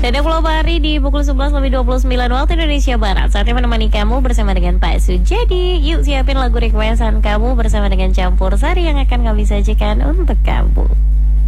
Dan Pulau Bari di pukul 11 lebih 29 waktu Indonesia Barat. Saatnya menemani kamu bersama dengan Pak Sujadi. Yuk siapin lagu requestan kamu bersama dengan Campur Sari yang akan kami sajikan untuk kamu.